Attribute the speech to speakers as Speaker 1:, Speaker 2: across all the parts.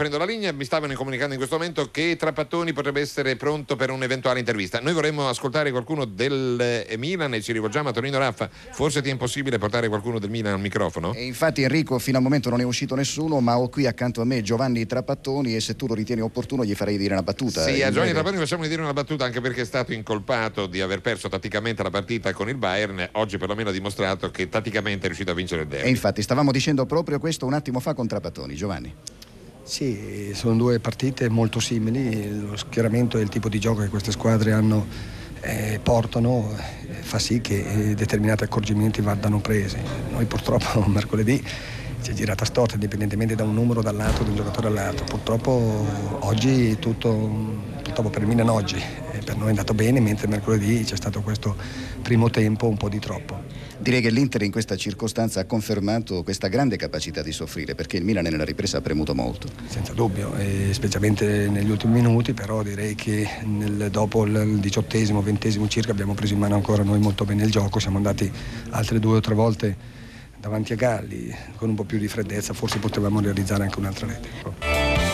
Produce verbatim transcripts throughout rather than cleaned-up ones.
Speaker 1: prendo la linea, mi stavano comunicando in questo momento che Trapattoni potrebbe essere pronto per un'eventuale intervista. Noi vorremmo ascoltare qualcuno del Milan e ci rivolgiamo a Tonino Raffa. Forse ti è impossibile portare qualcuno del Milan al microfono?
Speaker 2: E infatti Enrico, fino al momento non è uscito nessuno, ma ho qui accanto a me Giovanni Trapattoni e se tu lo ritieni opportuno gli farei dire una battuta.
Speaker 1: Sì, a Giovanni
Speaker 2: breve.
Speaker 1: Trapattoni facciamo dire una battuta, anche perché è stato incolpato di aver perso tatticamente la partita con il Bayern. Oggi perlomeno ha dimostrato che tatticamente è riuscito a vincere il derby.
Speaker 2: E infatti stavamo dicendo proprio questo un attimo fa con Trapattoni. Giovanni.
Speaker 3: Sì, sono due partite molto simili, lo schieramento e il tipo di gioco che queste squadre hanno eh, portano eh, fa sì che eh, determinati accorgimenti vadano presi. Noi purtroppo mercoledì ci è girata storta, indipendentemente da un numero dall'altro, da un giocatore all'altro. Purtroppo oggi tutto, purtroppo per il Milan oggi, eh, per noi è andato bene, mentre mercoledì c'è stato questo primo tempo un po' di troppo.
Speaker 2: Direi che l'Inter in questa circostanza ha confermato questa grande capacità di soffrire, perché il Milan nella ripresa ha premuto molto.
Speaker 3: Senza dubbio, e specialmente negli ultimi minuti, però direi che nel, dopo il diciottesimo, ventesimo circa abbiamo preso in mano ancora noi molto bene il gioco, siamo andati altre due o tre volte davanti a Galli, con un po' più di freddezza forse potevamo realizzare anche un'altra rete.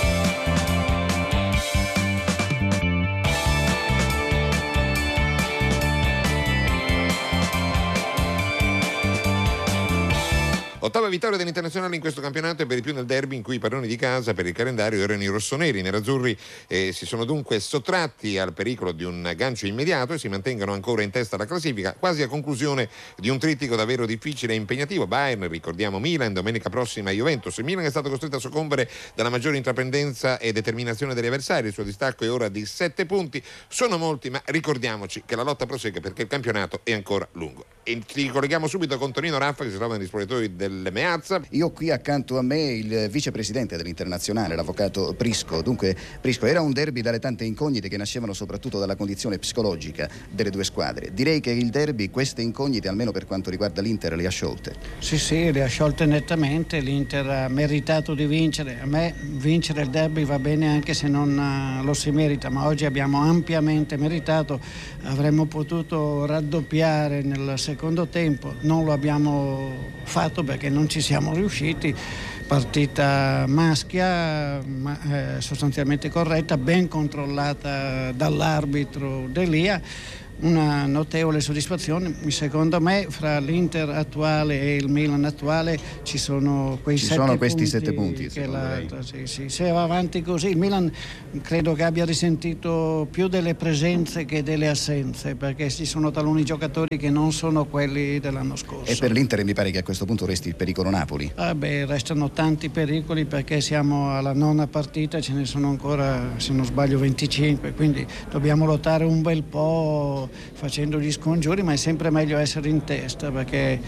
Speaker 1: Ottava vittoria dell'Internazionale in questo campionato e per di più nel derby in cui i padroni di casa per il calendario erano i rossoneri. I nerazzurri eh, si sono dunque sottratti al pericolo di un gancio immediato e si mantengono ancora in testa alla classifica, quasi a conclusione di un trittico davvero difficile e impegnativo. Bayern, ricordiamo Milan, domenica prossima Juventus. Il Milan è stato costretto a soccombere dalla maggiore intraprendenza e determinazione degli avversari. Il suo distacco è ora di sette punti. Sono molti, ma ricordiamoci che la lotta prosegue perché il campionato è ancora lungo. E ci ricolleghiamo subito con Tonino Raffa, che si trova negli spogliatoi del Meazza.
Speaker 2: Io qui accanto a me il vicepresidente dell'Internazionale, l'avvocato Prisco. Dunque, Prisco, era un derby dalle tante incognite che nascevano soprattutto dalla condizione psicologica delle due squadre. Direi che il derby queste incognite, almeno per quanto riguarda l'Inter, le ha sciolte.
Speaker 4: Sì, sì, le ha sciolte nettamente. L'Inter ha meritato di vincere. A me vincere il derby va bene anche se non lo si merita, ma oggi abbiamo ampiamente meritato. Avremmo potuto raddoppiare nel secondo tempo, non lo abbiamo fatto perché non ci siamo riusciti. Partita maschia, ma eh, sostanzialmente corretta, ben controllata dall'arbitro D'Elia. Una notevole soddisfazione. Secondo me fra l'Inter attuale e il Milan attuale ci sono quei
Speaker 2: ci
Speaker 4: sette
Speaker 2: sono
Speaker 4: punti
Speaker 2: questi sette punti
Speaker 4: che l'altra, sì, sì. Se va avanti così il Milan credo che abbia risentito più delle presenze che delle assenze, perché ci sono taluni giocatori che non sono quelli dell'anno scorso.
Speaker 2: E per l'Inter mi pare che a questo punto resti il pericolo Napoli.
Speaker 4: Ah beh, restano tanti pericoli perché siamo alla nona partita, ce ne sono ancora, se non sbaglio, venticinque, quindi dobbiamo lottare un bel po' facendo gli scongiuri, ma è sempre meglio essere in testa perché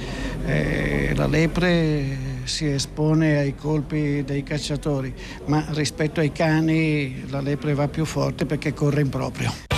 Speaker 4: eh, la lepre si espone ai colpi dei cacciatori, ma rispetto ai cani la lepre va più forte perché corre in proprio.